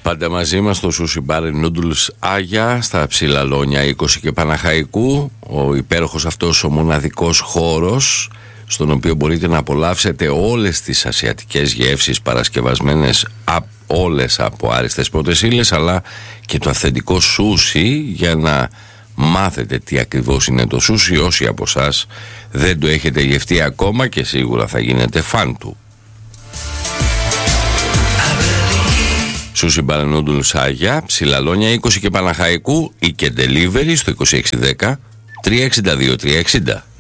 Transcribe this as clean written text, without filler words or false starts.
Πάντα μαζί μας το Sushi Bar Noodles Άγια στα Ψηλαλόνια 20 και Παναχαϊκού. Ο υπέροχος αυτός ο μοναδικός χώρος στον οποίο μπορείτε να απολαύσετε όλες τις ασιατικές γεύσεις παρασκευασμένες όλες από άριστες πρώτες ύλες, αλλά και το αυθεντικό σούσι για να μάθετε τι ακριβώς είναι το σούσι όσοι από εσάς δεν το έχετε γευτεί ακόμα και σίγουρα θα γίνετε φαν του. Sushi Bar Noodles Άγια, Ψηλαλόνια 20 και Παναχαϊκού ή και delivery στο 2610 362 360.